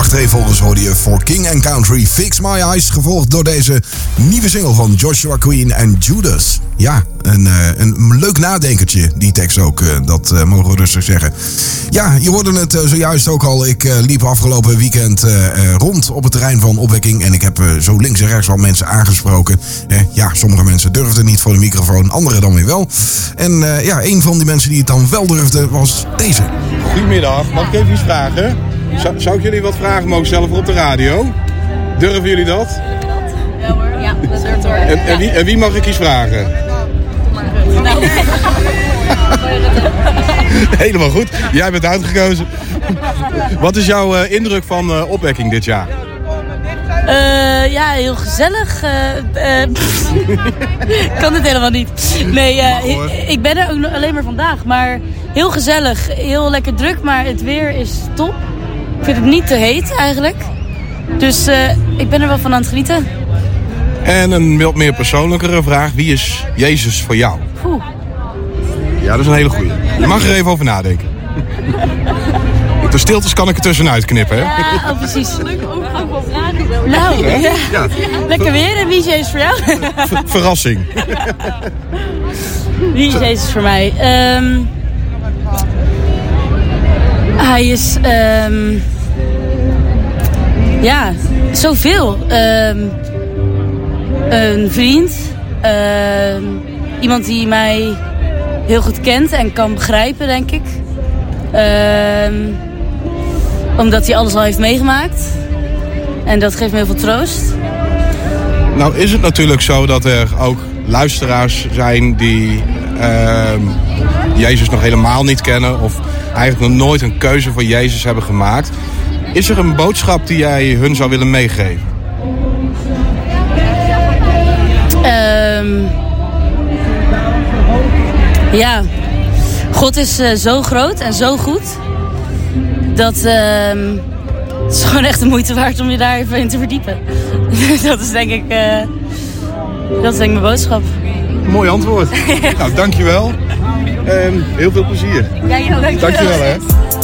Achtereenvolgens hoorde je For King and Country Fix My Eyes, gevolgd door deze nieuwe single van Joshua Queen en Judas. Ja, een leuk nadenkertje, die tekst ook, dat mogen we rustig zeggen. Ja, je hoorde het zojuist ook al. Ik liep afgelopen weekend rond op het terrein van Opwekking en ik heb zo links en rechts al mensen aangesproken. Ja, sommige mensen durfden niet voor de microfoon, anderen dan weer wel. En een van die mensen die het dan wel durfde was deze. Goedemiddag, mag ik even iets vragen? Zou ik jullie wat vragen mogen stellen voor op de radio? Durven jullie dat? Ja hoor. Ja, dat durft hoor. En wie mag ik iets vragen? Helemaal goed. Jij bent uitgekozen. Wat is jouw indruk van Opwekking dit jaar? Ja, heel gezellig. Ik kan het helemaal niet. Nee, ik ben er ook alleen maar vandaag. Maar heel gezellig, heel lekker druk. Maar het weer is top. Ik vind het niet te heet eigenlijk. Dus ik ben er wel van aan het genieten. En een wat meer persoonlijkere vraag. Wie is Jezus voor jou? Oeh. Ja, dat is een hele goeie. Je mag er even over nadenken. De stiltes kan ik er tussenuit knippen, hè? Ja, precies. Leuke overgang van vragen. Nou, ja. Lekker weer. En wie is Jezus voor jou? Verrassing. Wie is Jezus voor mij? Hij is... ja, zoveel. Een vriend. Iemand die mij heel goed kent en kan begrijpen, denk ik. Omdat hij alles al heeft meegemaakt. En dat geeft me heel veel troost. Nou is het natuurlijk zo dat er ook luisteraars zijn die Jezus nog helemaal niet kennen. Of eigenlijk nog nooit een keuze voor Jezus hebben gemaakt. Is er een boodschap die jij hun zou willen meegeven? Ja, God is zo groot en zo goed. Dat het is gewoon echt de moeite waard om je daar even in te verdiepen. Dat is denk ik mijn boodschap. Mooi antwoord. Nou, dankjewel. En heel veel plezier. Ja, dankjewel. Dankjewel, hè.